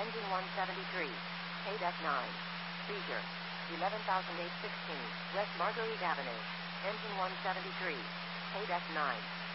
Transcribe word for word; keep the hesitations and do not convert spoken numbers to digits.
Engine one seventy-three. K-Deck nine. Seizure. eleven thousand eight hundred sixteen. West Marguerite Avenue. Engine one seventy-three. K-Deck nine.